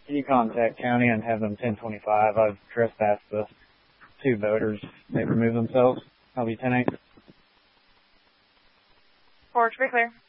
Can you contact county and have them 1025? I've trespassed the 2 voters. They remove themselves. I'll be 10-8. Forward to be clear.